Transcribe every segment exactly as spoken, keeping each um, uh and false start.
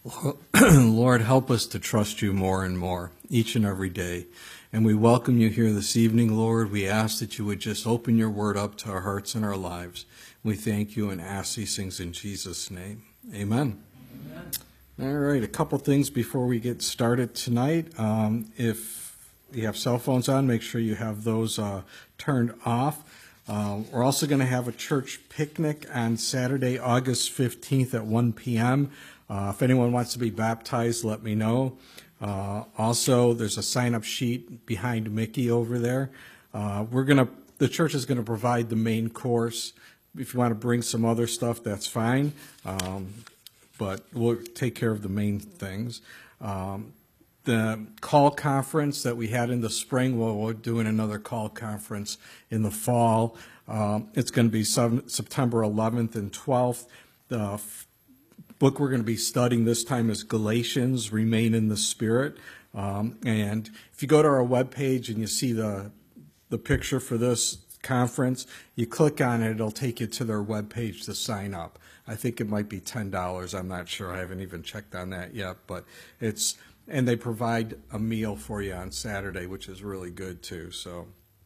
Lord, help us to trust you more and more each and every day. And we welcome you here this evening, Lord. We ask that you would just open your word up to our hearts and our lives. We thank you and ask these things in Jesus' name. Amen. Amen. All right, a couple things before we get started tonight. Um, if you have cell phones on, make sure you have those uh, turned off. Uh, we're also going to have a church picnic on Saturday, August fifteenth at one p.m. Uh, if anyone wants to be baptized, let me know. Uh, also, there's a sign-up sheet behind Mickey over there. Uh, we're gonna, the church is going to provide the main course. If you want to bring some other stuff, that's fine. Um, but we'll take care of the main things. Um, the call conference that we had in the spring, well, we're doing another call conference in the fall. Um, it's going to be September eleventh and twelfth. The book we're going to be studying this time is Galatians, Remain in the Spirit. Um, and if you go to our webpage and you see the the picture for this conference, you click on it, it'll take you to their webpage to sign up. I think it might be ten dollars. I'm not sure. I haven't even checked on that yet. But it's, and they provide a meal for you on Saturday, which is really good too. So,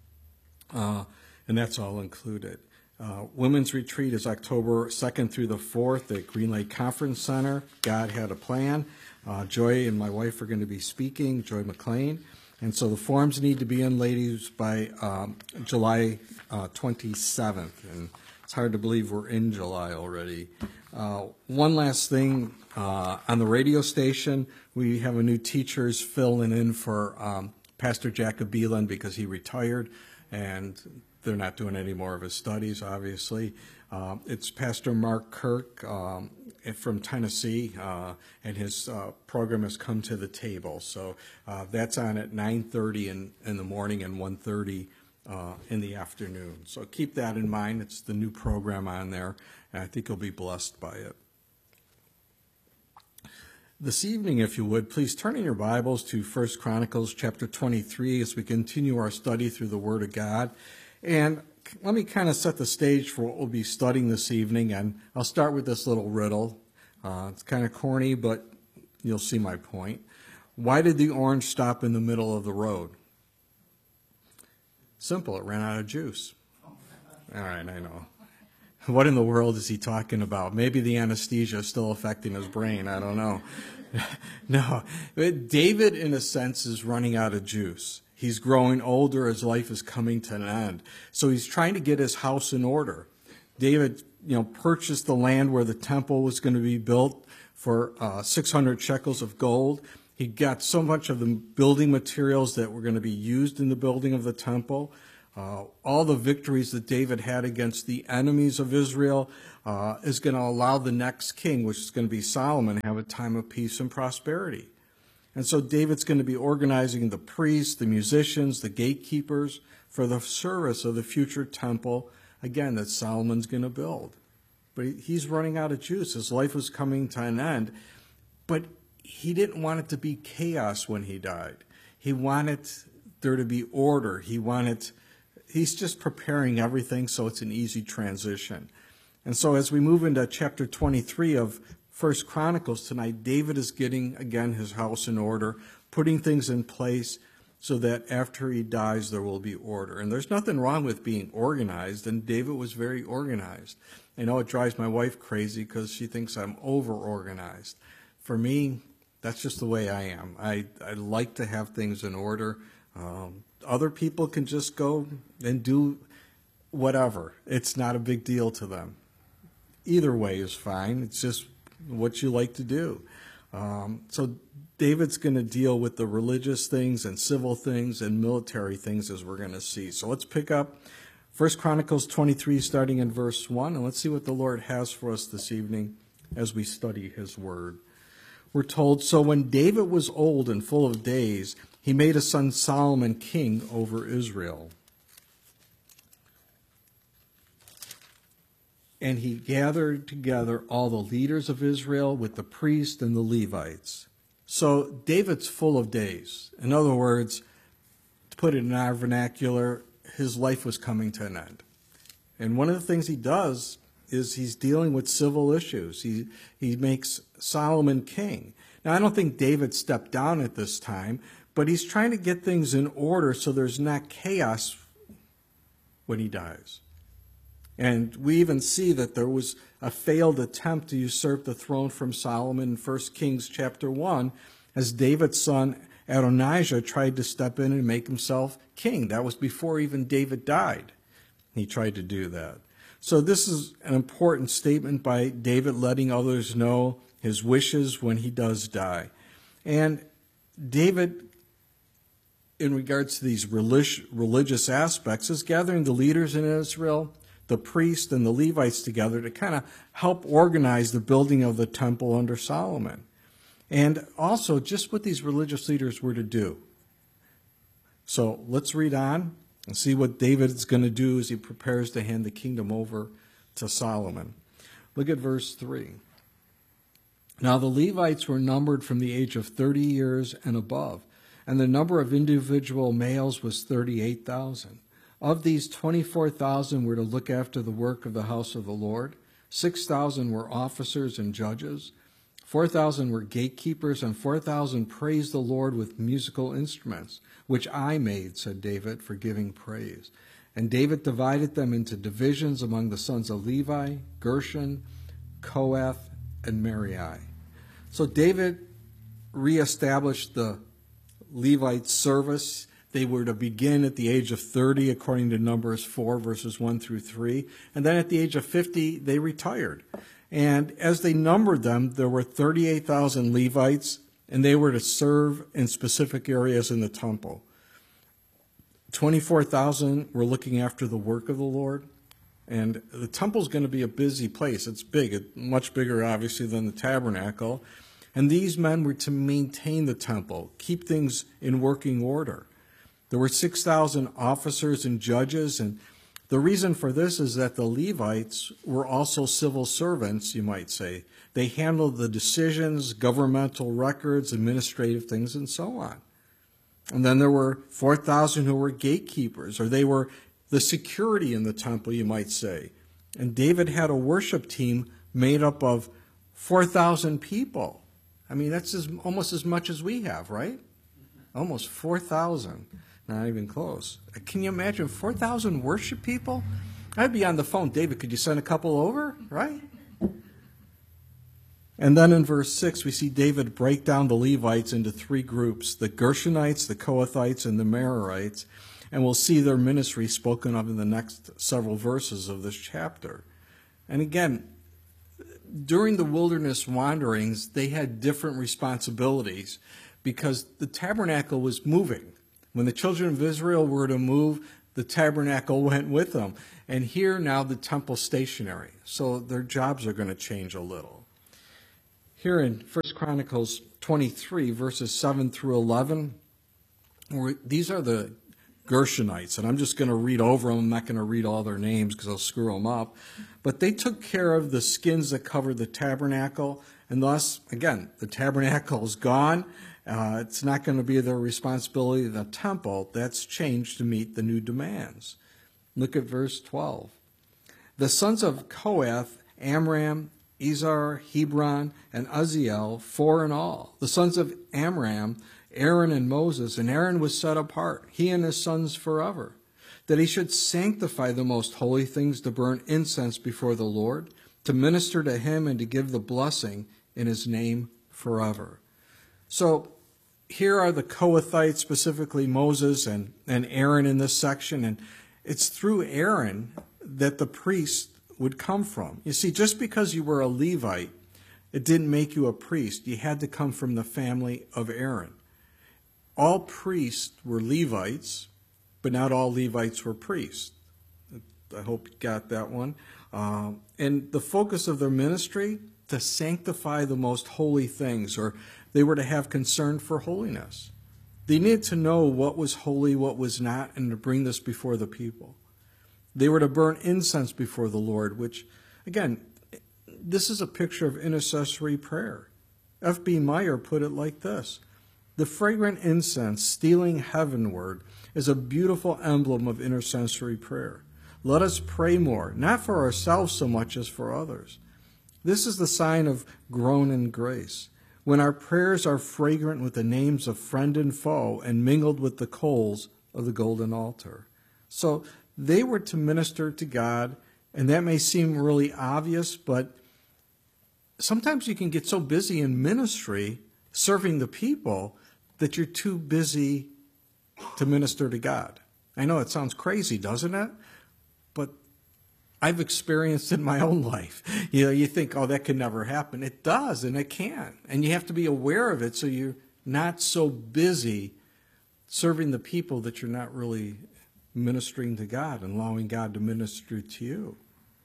uh, and that's all included. Uh, Women's Retreat is October second through the fourth at Green Lake Conference Center. God had a plan. Uh, Joy and my wife are going to be speaking, Joy McLean. And so the forms need to be in, ladies, by um, July uh, twenty-seventh. And it's hard to believe we're in July already. Uh, one last thing, uh, on the radio station, we have a new teacher's filling in for um, Pastor Jacob Beelan because he retired, and they're not doing any more of his studies, obviously. Uh, it's Pastor Mark Kirk um, from Tennessee, uh, and his uh, program has Come to the Table. So uh, that's on at nine thirty in, in the morning and one thirty uh, in the afternoon. So keep that in mind. It's the new program on there, and I think you'll be blessed by it. This evening, if you would, please turn in your Bibles to First Chronicles chapter twenty-three as we continue our study through the Word of God. And let me kind of set the stage for what we'll be studying this evening, and I'll start with this little riddle. Uh, it's kind of corny, but you'll see my point. Why did the orange stop in the middle of the road? Simple, it ran out of juice. All right, I know. What in the world is he talking about? Maybe the anesthesia is still affecting his brain. I don't know. No, David, in a sense, is running out of juice. He's growing older. His life is coming to an end. So he's trying to get his house in order. David, you know, purchased the land where the temple was going to be built for uh, six hundred shekels of gold. He got so much of the building materials that were going to be used in the building of the temple. Uh, all the victories that David had against the enemies of Israel uh, is going to allow the next king, which is going to be Solomon, to have a time of peace and prosperity. And so David's going to be organizing the priests, the musicians, the gatekeepers for the service of the future temple, again, that Solomon's going to build. But he's running out of juice. His life was coming to an end. But he didn't want it to be chaos when he died. He wanted there to be order. He wanted, he's just preparing everything so it's an easy transition. And so as we move into chapter twenty-three of First Chronicles tonight, David is getting, again, his house in order, putting things in place so that after he dies, there will be order. And there's nothing wrong with being organized, and David was very organized. I know it drives my wife crazy because she thinks I'm over-organized. For me, that's just the way I am. I, I like to have things in order. Um, other people can just go and do whatever. It's not a big deal to them. Either way is fine. It's just what you like to do. Um, so David's going to deal with the religious things and civil things and military things, as we're going to see. So let's pick up First Chronicles twenty-three, starting in verse one, and let's see what the Lord has for us this evening as we study his word. We're told, so when David was old and full of days, he made his son Solomon king over Israel. And he gathered together all the leaders of Israel with the priests and the Levites. So David's full of days. In other words, to put it in our vernacular, his life was coming to an end. And one of the things he does is he's dealing with civil issues. He, he makes Solomon king. Now, I don't think David stepped down at this time, but he's trying to get things in order so there's not chaos when he dies. And we even see that there was a failed attempt to usurp the throne from Solomon in First Kings chapter one, as David's son Adonijah tried to step in and make himself king. That was before even David died. He tried to do that. So this is an important statement by David, letting others know his wishes when he does die. And David, in regards to these religious aspects, is gathering the leaders in Israel, the priests and the Levites together to kind of help organize the building of the temple under Solomon. And also just what these religious leaders were to do. So let's read on and see what David is going to do as he prepares to hand the kingdom over to Solomon. Look at verse three. Now the Levites were numbered from the age of thirty years and above, and the number of individual males was thirty-eight thousand. Of these, twenty-four thousand were to look after the work of the house of the Lord, six thousand were officers and judges, four thousand were gatekeepers, and four thousand praised the Lord with musical instruments, which I made, said David, for giving praise. And David divided them into divisions among the sons of Levi, Gershon, Kohath, and Merari. So David reestablished the Levite service. They were to begin at the age of thirty, according to Numbers four, verses one through three. And then at the age of fifty, they retired. And as they numbered them, there were thirty-eight thousand Levites, and they were to serve in specific areas in the temple. twenty-four thousand were looking after the work of the Lord. And the temple's going to be a busy place. It's big, it's much bigger, obviously, than the tabernacle. And these men were to maintain the temple, keep things in working order. There were six thousand officers and judges, and the reason for this is that the Levites were also civil servants, you might say. They handled the decisions, governmental records, administrative things, and so on. And then there were four thousand who were gatekeepers, or they were the security in the temple, you might say. And David had a worship team made up of four thousand people. I mean, that's as, almost as much as we have, right? Almost four thousand. Not even close. Can you imagine four thousand worship people? I'd be on the phone. David, could you send a couple over? Right? And then in verse six, we see David break down the Levites into three groups, the Gershonites, the Kohathites, and the Merarites. And we'll see their ministry spoken of in the next several verses of this chapter. And again, during the wilderness wanderings, they had different responsibilities because the tabernacle was moving. When the children of Israel were to move, the tabernacle went with them. And here now the temple's stationary. So their jobs are going to change a little. Here in First Chronicles twenty-three, verses seven through eleven, these are the Gershonites. And I'm just going to read over them. I'm not going to read all their names because I'll screw them up. But they took care of the skins that covered the tabernacle. And thus, again, the tabernacle is gone. Uh, it's not going to be their responsibility. The temple, that's changed to meet the new demands. Look at verse twelve. The sons of Kohath, Amram, Izhar, Hebron, and Uzziel, four in all. The sons of Amram, Aaron and Moses, and Aaron was set apart, he and his sons forever, that he should sanctify the most holy things to burn incense before the Lord, to minister to him and to give the blessing in his name forever. So here are the Kohathites, specifically Moses and, and Aaron in this section, and it's through Aaron that the priest would come from. You see, just because you were a Levite, it didn't make you a priest. You had to come from the family of Aaron. All priests were Levites, but not all Levites were priests. I hope you got that one. Um, and the focus of their ministry, to sanctify the most holy things, or they were to have concern for holiness. They needed to know what was holy, what was not, and to bring this before the people. They were to burn incense before the Lord, which, again, this is a picture of intercessory prayer. F B Meyer put it like this: the fragrant incense stealing heavenward is a beautiful emblem of intercessory prayer. Let us pray more, not for ourselves so much as for others. This is the sign of grown in grace, when our prayers are fragrant with the names of friend and foe and mingled with the coals of the golden altar. So they were to minister to God, and that may seem really obvious, but sometimes you can get so busy in ministry, serving the people, that you're too busy to minister to God. I know it sounds crazy, doesn't it? But I've experienced in my own life. You know, you think, oh, that could never happen. It does, and it can. And you have to be aware of it so you're not so busy serving the people that you're not really ministering to God and allowing God to minister to you.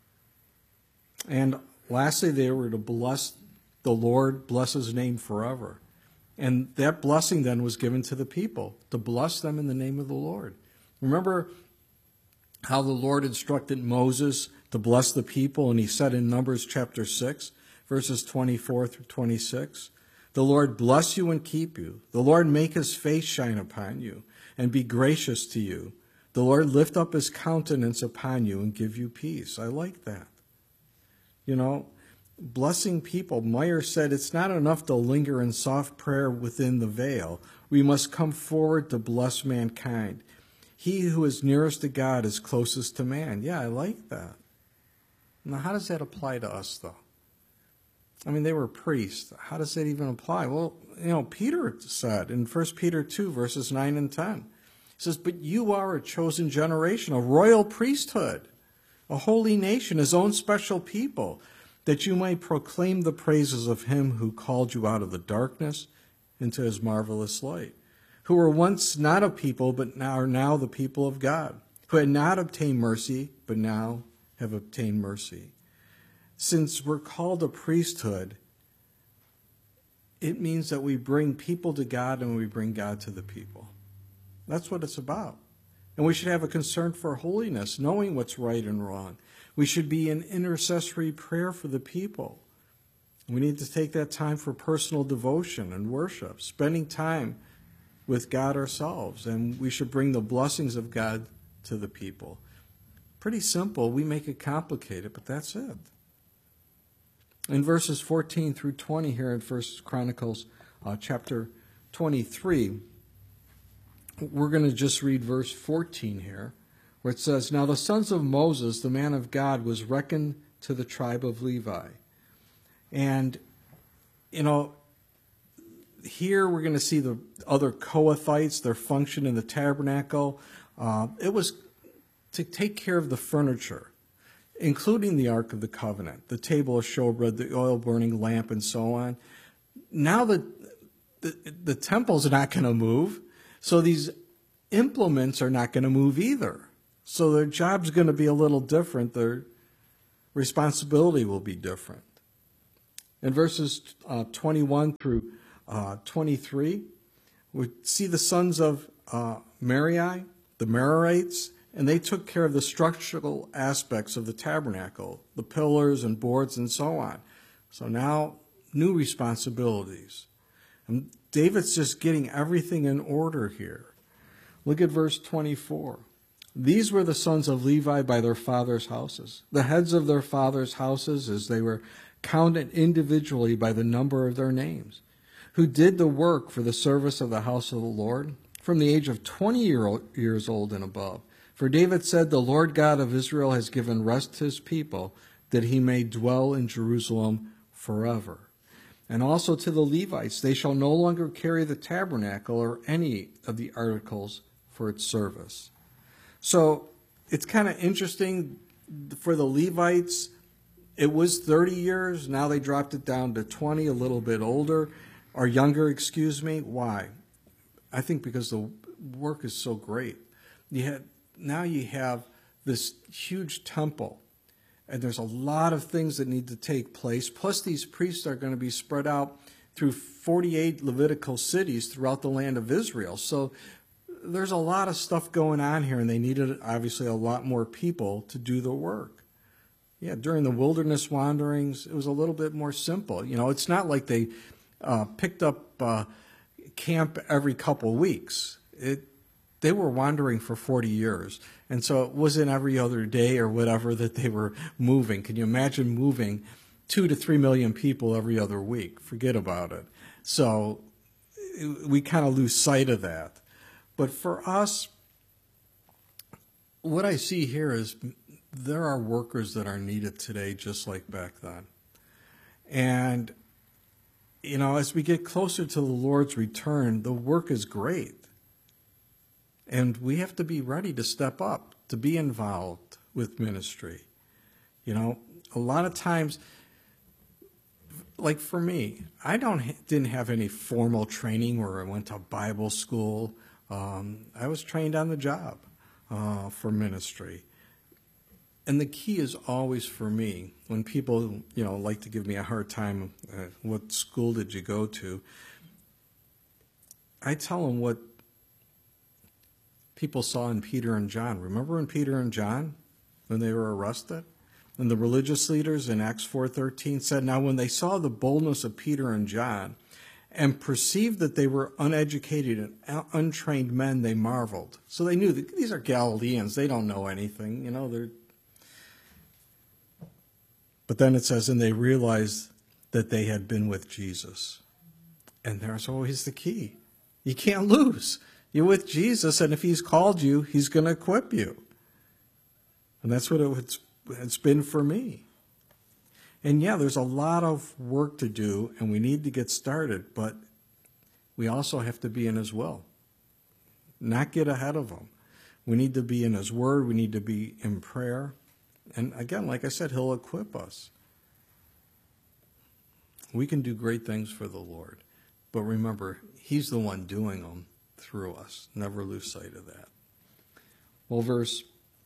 And lastly, they were to bless the Lord, bless his name forever. And that blessing then was given to the people, to bless them in the name of the Lord. Remember how the Lord instructed Moses to bless the people, and he said in Numbers chapter six, verses twenty-four through twenty-six, "The Lord bless you and keep you. The Lord make his face shine upon you and be gracious to you. The Lord lift up his countenance upon you and give you peace." I like that. You know, blessing people, Meyer said it's not enough to linger in soft prayer within the veil. We must come forward to bless mankind. He who is nearest to God is closest to man. Yeah, I like that. Now, how does that apply to us, though? I mean, they were priests. How does that even apply? Well, you know, Peter said in First Peter two, verses nine and ten, he says, "But you are a chosen generation, a royal priesthood, a holy nation, his own special people, that you might proclaim the praises of him who called you out of the darkness into his marvelous light, who were once not a people, but now are now the people of God, who had not obtained mercy, but now have obtained mercy." Since we're called a priesthood, it means that we bring people to God and we bring God to the people. That's what it's about. And we should have a concern for holiness, knowing what's right and wrong. We should be in intercessory prayer for the people. We need to take that time for personal devotion and worship, spending time with God ourselves. And we should bring the blessings of God to the people. Pretty simple. We make it complicated, but that's it. In verses fourteen through twenty here in First Chronicles uh, chapter twenty-three, we're going to just read verse fourteen here, where it says, "Now the sons of Moses, the man of God, was reckoned to the tribe of Levi." And, you know, here we're going to see the other Kohathites, their function in the tabernacle. Uh, it was to take care of the furniture, including the Ark of the Covenant, the table of showbread, the oil-burning lamp, and so on. Now the, the, the temple's not going to move, so these implements are not going to move either. So their job's going to be a little different. Their responsibility will be different. In verses uh, twenty-one through uh, twenty-three, we see the sons of uh, Merari, the Merarites, and they took care of the structural aspects of the tabernacle, the pillars and boards and so on. So now, new responsibilities. And David's just getting everything in order here. Look at verse twenty-four. "These were the sons of Levi by their fathers' houses, the heads of their fathers' houses as they were counted individually by the number of their names, who did the work for the service of the house of the Lord from the age of twenty years old and above. For David said, 'The Lord God of Israel has given rest to his people, that he may dwell in Jerusalem forever.' And also to the Levites, they shall no longer carry the tabernacle or any of the articles for its service." So it's kind of interesting for the Levites. It was thirty years. Now they dropped it down to twenty, a little bit older, or younger, excuse me. Why? I think because the work is so great. You had, now you have this huge temple, and there's a lot of things that need to take place. Plus, these priests are going to be spread out through forty-eight Levitical cities throughout the land of Israel. So there's a lot of stuff going on here, and they needed, obviously, a lot more people to do the work. Yeah, during the wilderness wanderings, it was a little bit more simple. You know, it's not like they uh, picked up uh, camp every couple weeks. It they were wandering for forty years. And so it wasn't every other day or whatever that they were moving. Can you imagine moving two to three million people every other week? Forget about it. So we kind of lose sight of that. But for us, what I see here is there are workers that are needed today just like back then. And, you know, as we get closer to the Lord's return, the work is great. And we have to be ready to step up, to be involved with ministry. You know, a lot of times, like for me, I don't didn't have any formal training where I went to Bible school. Um, I was trained on the job uh, for ministry. And the key is always for me, when people, you know, like to give me a hard time, uh, what school did you go to? I tell them what people saw in Peter and John. Remember in Peter and John, when they were arrested? And the religious leaders in Acts four thirteen said, now when they saw the boldness of Peter and John and perceived that they were uneducated and untrained men, they marveled. So they knew that these are Galileans. They don't know anything. You know, they're. But then it says, and they realized that they had been with Jesus. And there's always the key. You can't lose. You're with Jesus, and if he's called you, he's going to equip you. And that's what it's, it's been for me. And yeah, there's a lot of work to do, and we need to get started, but we also have to be in his will, not get ahead of him. We need to be in his word. We need to be in prayer. And again, like I said, he'll equip us. We can do great things for the Lord. But remember, he's the one doing them through us. Never lose sight of that. Well, verse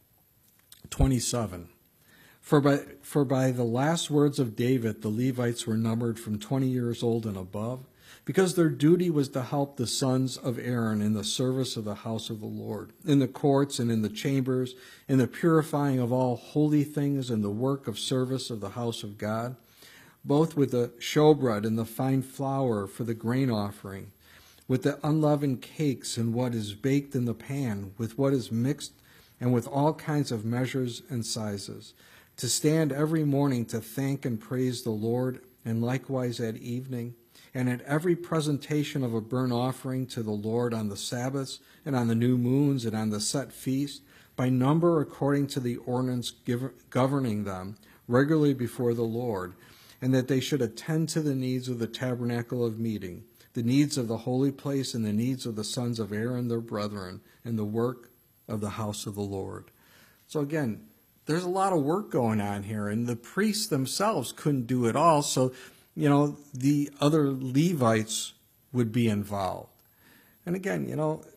twenty-seven. For by, for by the last words of David, the Levites were numbered from twenty years old and above, because their duty was to help the sons of Aaron in the service of the house of the Lord, in the courts and in the chambers, in the purifying of all holy things and the work of service of the house of God, both with the showbread and the fine flour for the grain offering, with the unleavened cakes and what is baked in the pan, with what is mixed, and with all kinds of measures and sizes, to stand every morning to thank and praise the Lord, and likewise at evening, and at every presentation of a burnt offering to the Lord on the Sabbaths, and on the new moons, and on the set feast, by number according to the ordinance governing them, regularly before the Lord, and that they should attend to the needs of the tabernacle of meeting, the needs of the holy place, and the needs of the sons of Aaron, their brethren, and the work of the house of the Lord. So again, there's a lot of work going on here, and the priests themselves couldn't do it all, so, you know, the other Levites would be involved. And again, you know,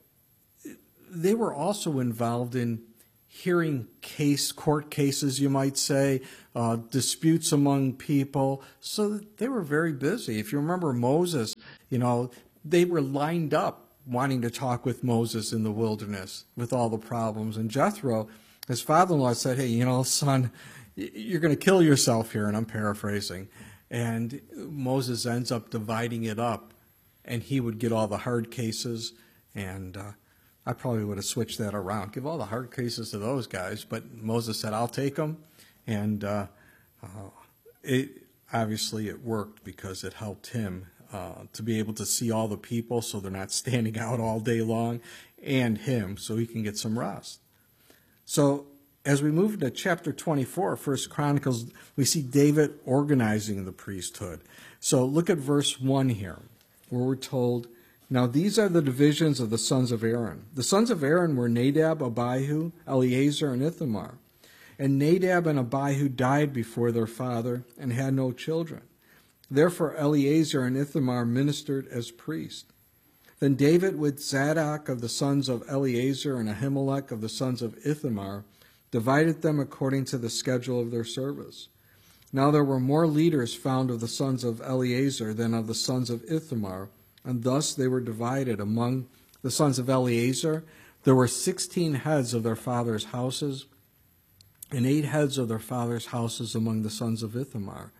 they were also involved in hearing case, court cases, you might say, uh, disputes among people. So they were very busy. If you remember Moses, you know, they were lined up wanting to talk with Moses in the wilderness with all the problems. And Jethro, his father-in-law, said, hey, you know, son, you're going to kill yourself here, and I'm paraphrasing. And Moses ends up dividing it up, and he would get all the hard cases, and uh, I probably would have switched that around. Give all the hard cases to those guys, but Moses said, I'll take them, and uh, uh, it obviously it worked because it helped him uh, to be able to see all the people so they're not standing out all day long, and him so he can get some rest. So as we move into chapter twenty-four, First Chronicles, we see David organizing the priesthood. So look at verse one here, where we're told, now these are the divisions of the sons of Aaron. The sons of Aaron were Nadab, Abihu, Eleazar, and Ithamar. And Nadab and Abihu died before their father and had no children. Therefore Eleazar and Ithamar ministered as priests. Then David with Zadok of the sons of Eleazar and Ahimelech of the sons of Ithamar divided them according to the schedule of their service. Now there were more leaders found of the sons of Eleazar than of the sons of Ithamar, and thus they were divided among the sons of Eleazar. There were sixteen heads of their father's houses, and eight heads of their father's houses among the sons of Ithamar.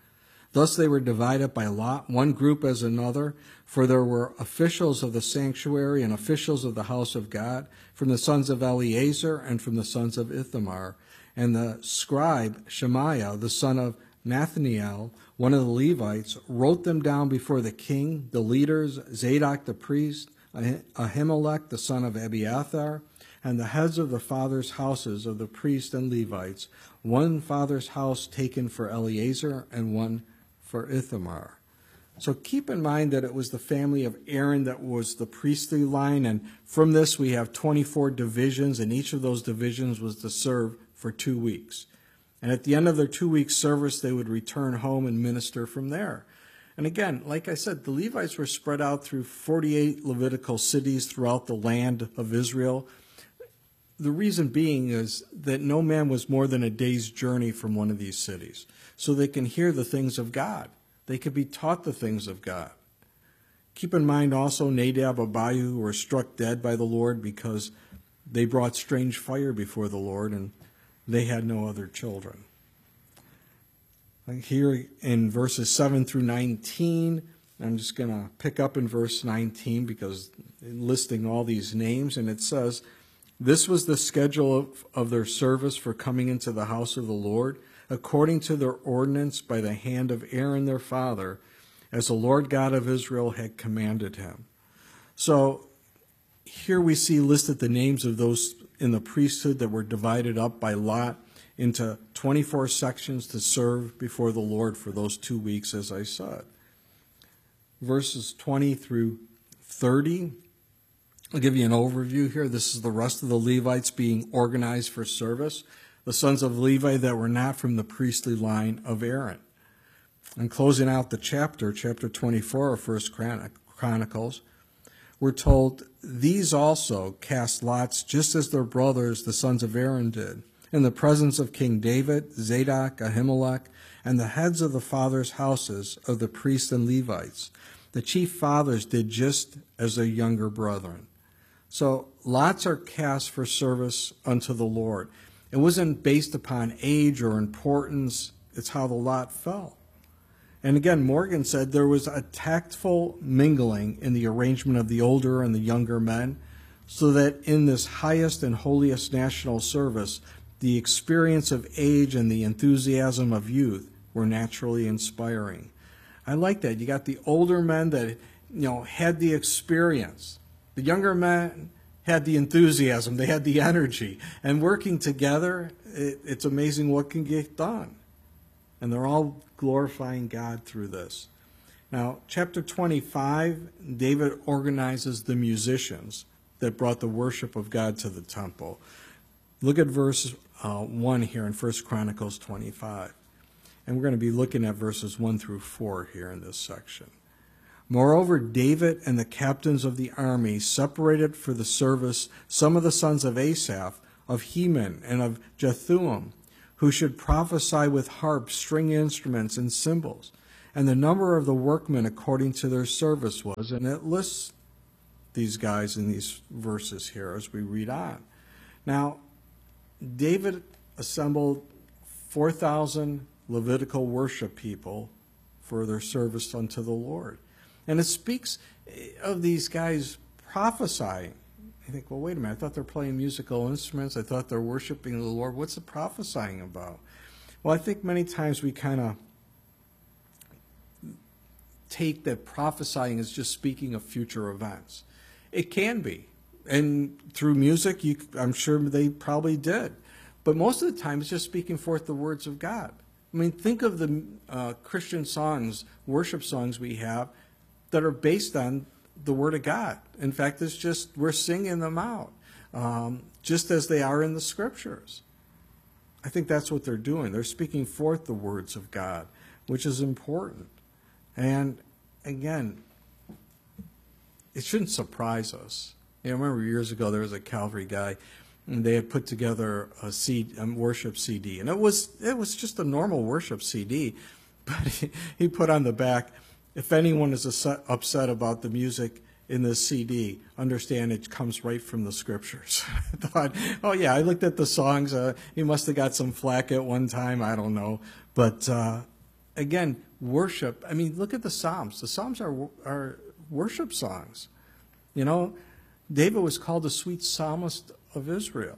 Thus they were divided by lot, one group as another, for there were officials of the sanctuary and officials of the house of God, from the sons of Eleazar and from the sons of Ithamar. And the scribe Shemaiah, the son of Nathaniel, one of the Levites, wrote them down before the king, the leaders, Zadok the priest, Ahimelech the son of Abiathar, and the heads of the fathers' houses of the priests and Levites, one father's house taken for Eleazar and one for Ithamar. So keep in mind that it was the family of Aaron that was the priestly line, and from this we have twenty-four divisions, and each of those divisions was to serve for two weeks. And at the end of their two-week service, they would return home and minister from there. And again, like I said, the Levites were spread out through forty-eight Levitical cities throughout the land of Israel. The reason being is that no man was more than a day's journey from one of these cities. So they can hear the things of God. They could be taught the things of God. Keep in mind also Nadab and Abihu were struck dead by the Lord because they brought strange fire before the Lord and they had no other children. Here in verses seven through nineteen, I'm just going to pick up in verse nineteen because listing all these names, and it says, "This was the schedule of, of their service for coming into the house of the Lord, according to their ordinance by the hand of Aaron their father, as the Lord God of Israel had commanded him." So here we see listed the names of those in the priesthood that were divided up by lot into twenty-four sections to serve before the Lord for those two weeks, as I said. Verses twenty through thirty, I'll give you an overview here. This is the rest of the Levites being organized for service, the sons of Levi that were not from the priestly line of Aaron. And closing out the chapter, chapter twenty-four of First Chronicles, we're told, "These also cast lots just as their brothers, the sons of Aaron, did, in the presence of King David, Zadok, Ahimelech, and the heads of the fathers' houses of the priests and Levites. The chief fathers did just as their younger brethren." So lots are cast for service unto the Lord. It wasn't based upon age or importance. It's how the lot fell. And again, Morgan said there was a tactful mingling in the arrangement of the older and the younger men, so that in this highest and holiest national service, the experience of age and the enthusiasm of youth were naturally inspiring. I like that. You got the older men that, you know, had the experience. The younger men had the enthusiasm. They had the energy. And working together, it, it's amazing what can get done. And they're all glorifying God through this. Now, chapter twenty-five, David organizes the musicians that brought the worship of God to the temple. Look at verse uh, one here in First Chronicles twenty-five. And we're going to be looking at verses one through four here in this section. "Moreover, David and the captains of the army separated for the service some of the sons of Asaph, of Heman, and of Jethuim, who should prophesy with harps, string instruments, and cymbals. And the number of the workmen according to their service was," and it lists these guys in these verses here as we read on. Now, David assembled four thousand Levitical worship people for their service unto the Lord. And it speaks of these guys prophesying. You think, well, wait a minute, I thought they're playing musical instruments. I thought they're worshiping the Lord. What's the prophesying about? Well, I think many times we kind of take that prophesying as just speaking of future events. It can be. And through music, you, I'm sure they probably did. But most of the time, it's just speaking forth the words of God. I mean, think of the uh, Christian songs, worship songs we have that are based on the Word of God. In fact, it's just, we're singing them out, um, just as they are in the Scriptures. I think that's what they're doing. They're speaking forth the words of God, which is important. And again, it shouldn't surprise us. You know, I remember years ago there was a Calvary guy, and they had put together a, C, a worship C D, and it was it was just a normal worship C D, but he, he put on the back, "If anyone is upset about the music in this C D, understand it comes right from the Scriptures." I thought, oh yeah, I looked at the songs. Uh, he must have got some flack at one time. I don't know, but uh, again, worship. I mean, look at the Psalms. The Psalms are are worship songs. You know, David was called the sweet psalmist of Israel.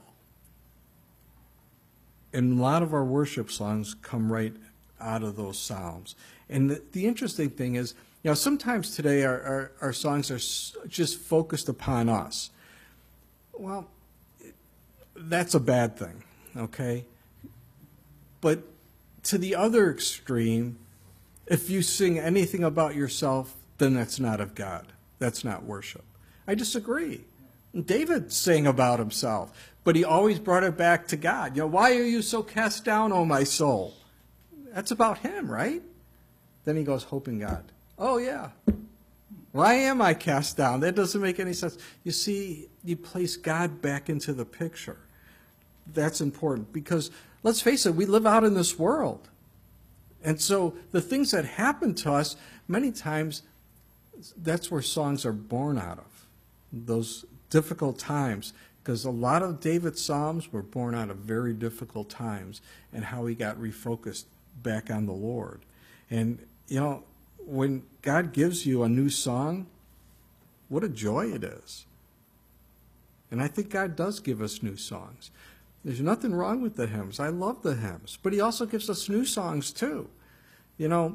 And a lot of our worship songs come right out of those Psalms. And the, the interesting thing is, you know, sometimes today our, our, our songs are just focused upon us. Well, that's a bad thing, okay? But to the other extreme, if you sing anything about yourself, then that's not of God. That's not worship. I disagree. David sang about himself, but he always brought it back to God. You know, why are you so cast down, O my soul? That's about him, right? Then he goes, hope in God. Oh, yeah. Why am I cast down? That doesn't make any sense. You see, you place God back into the picture. That's important because, let's face it, we live out in this world. And so the things that happen to us, many times, that's where songs are born out of, those difficult times. Because a lot of David's Psalms were born out of very difficult times and how he got refocused back on the Lord. And, you know, when God gives you a new song, what a joy it is. And I think God does give us new songs. There's nothing wrong with the hymns. I love the hymns. But he also gives us new songs too. You know,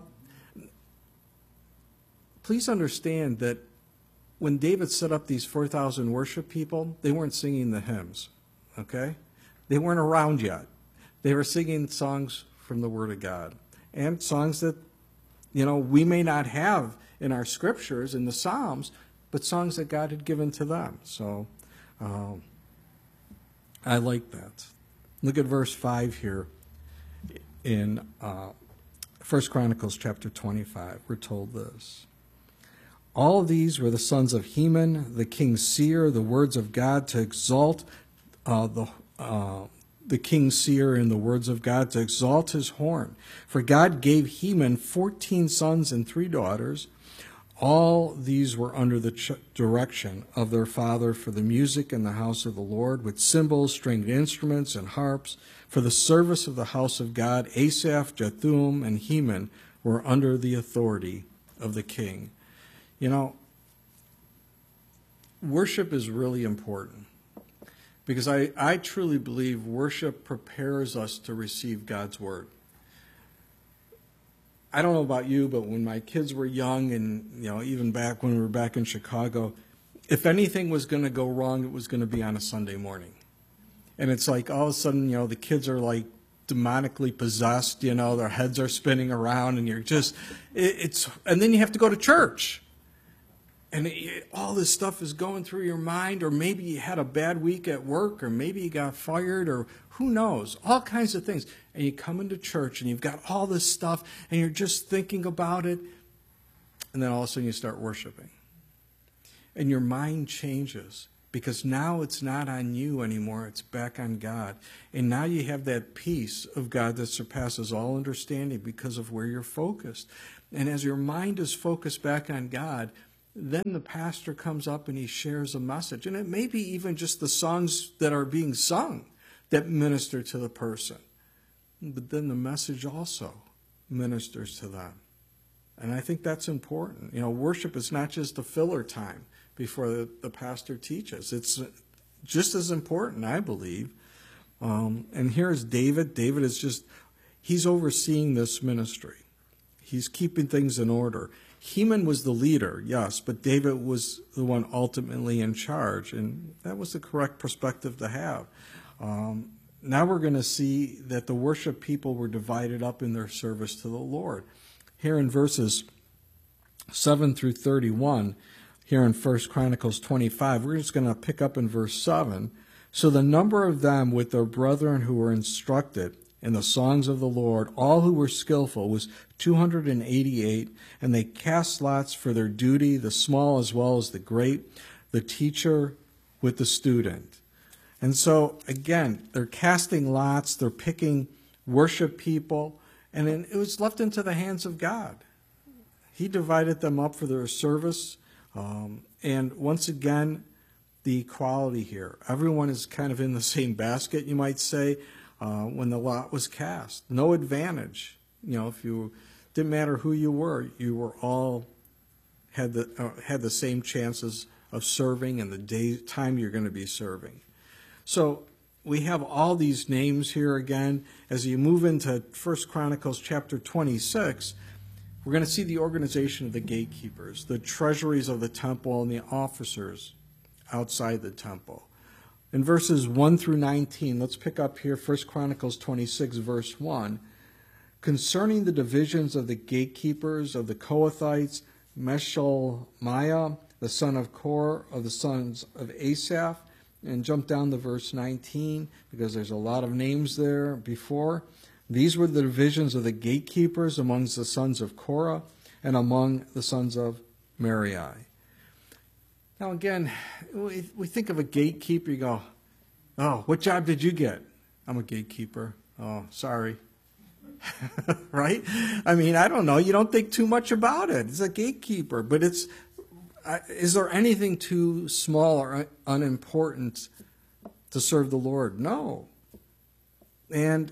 please understand that when David set up these four thousand worship people, they weren't singing the hymns, okay? They weren't around yet. They were singing songs from the Word of God and songs that, you know, we may not have in our scriptures, in the Psalms, but songs that God had given to them. So um, I like that. Look at verse five here in uh, First Chronicles chapter twenty-five. We're told this. All these were the sons of Heman, the king's seer, the words of God to exalt uh, the uh, the king's seer in the words of God to exalt his horn. For God gave Heman fourteen sons and three daughters. All these were under the ch- direction of their father for the music in the house of the Lord, with cymbals, stringed instruments, and harps. For the service of the house of God, Asaph, Jethum, and Heman were under the authority of the king. You know, worship is really important because I, I truly believe worship prepares us to receive God's word. I don't know about you, but when my kids were young and, you know, even back when we were back in Chicago, if anything was going to go wrong, it was going to be on a Sunday morning. And it's like all of a sudden, you know, the kids are like demonically possessed, you know, their heads are spinning around and you're just, it, it's, and then you have to go to church. And it, all this stuff is going through your mind, or maybe you had a bad week at work, or maybe you got fired, or who knows, all kinds of things. And you come into church and you've got all this stuff and you're just thinking about it. And then all of a sudden you start worshiping. And your mind changes because now it's not on you anymore. It's back on God. And now you have that peace of God that surpasses all understanding because of where you're focused. And as your mind is focused back on God, then the pastor comes up and he shares a message. And it may be even just the songs that are being sung that minister to the person. But then the message also ministers to them. And I think that's important. You know, worship is not just a filler time before the, the pastor teaches. It's just as important, I believe. Um, and here's David. David is just, he's overseeing this ministry. He's keeping things in order. Heman was the leader, yes, but David was the one ultimately in charge, and that was the correct perspective to have. Um, now we're going to see that the worship people were divided up in their service to the Lord. Here in verses seven through thirty-one, here in First Chronicles twenty-five, we're just going to pick up in verse seven. So the number of them with their brethren who were instructed in the songs of the Lord, all who were skillful, was two hundred eighty-eight, and they cast lots for their duty, the small as well as the great, the teacher with the student. And so, again, they're casting lots, they're picking worship people, and then it was left into the hands of God. He divided them up for their service, um, and once again, the equality here. Everyone is kind of in the same basket, you might say. Uh, when the lot was cast. No advantage. You know, if you Didn't matter who you were. You were all had the uh, had the same chances of serving and the day time you're going to be serving. So we have all these names here again. As you move into First Chronicles chapter twenty-six, we're going to see the organization of the gatekeepers, the treasuries of the temple, and the officers outside the temple. In verses one through nineteen, let's pick up here First Chronicles twenty-six, verse one. Concerning the divisions of the gatekeepers of the Kohathites, Meshelmiah, the son of Kor, of the sons of Asaph, and jump down to verse nineteen, because there's a lot of names there before. These were the divisions of the gatekeepers amongst the sons of Korah and among the sons of Merari. Now again, we, we think of a gatekeeper, you go, oh, what job did you get? I'm a gatekeeper. Oh, sorry. Right? I mean, I don't know. You don't think too much about it. It's a gatekeeper. But it's, uh, is there anything too small or unimportant to serve the Lord? No. And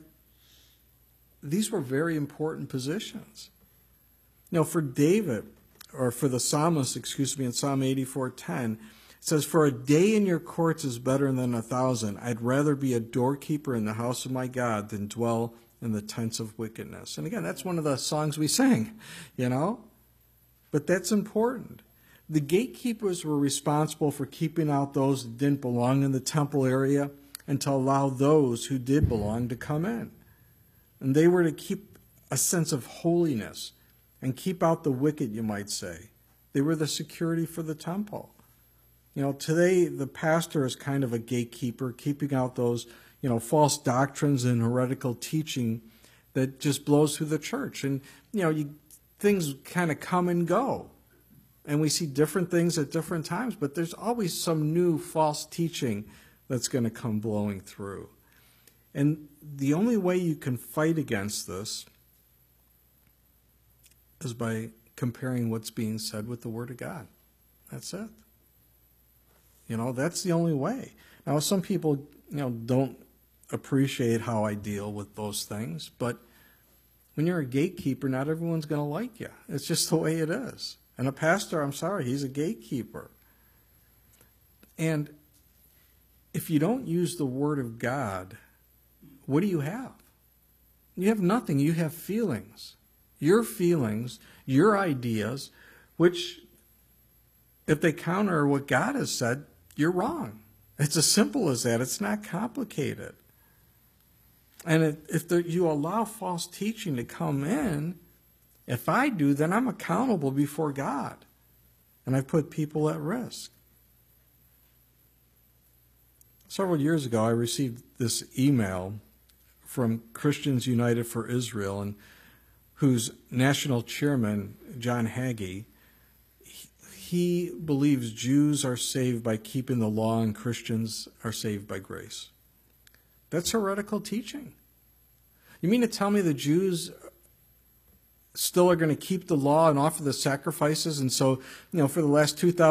these were very important positions. You know, for David, or for the psalmist, excuse me, in Psalm eighty-four ten, it says, "For a day in your courts is better than a thousand. I'd rather be a doorkeeper in the house of my God than dwell in the tents of wickedness." And again, that's one of the songs we sing, you know. But that's important. The gatekeepers were responsible for keeping out those that didn't belong in the temple area and to allow those who did belong to come in. And they were to keep a sense of holiness and keep out the wicked, you might say. They were the security for the temple. You know, today the pastor is kind of a gatekeeper, keeping out those, you know, false doctrines and heretical teaching that just blows through the church. And, you know, you, things kind of come and go. And we see different things at different times, but there's always some new false teaching that's going to come blowing through. And the only way you can fight against this is by comparing what's being said with the Word of God. That's it. You know, that's the only way. Now, some people, you know, don't appreciate how I deal with those things, but when you're a gatekeeper, not everyone's going to like you. It's just the way it is. And a pastor, I'm sorry, he's a gatekeeper. And if you don't use the Word of God, what do you have? You have nothing. You have feelings. Your feelings, your ideas, which, if they counter what God has said, you're wrong. It's as simple as that. It's not complicated. And it, if the, you allow false teaching to come in, if I do, then I'm accountable before God. And I've put people at risk. Several years ago, I received this email from Christians United for Israel, and whose national chairman, John Hagee, he, he believes Jews are saved by keeping the law and Christians are saved by grace. That's heretical teaching. You mean to tell me the Jews still are going to keep the law and offer the sacrifices, and so, you know, for the last two thousand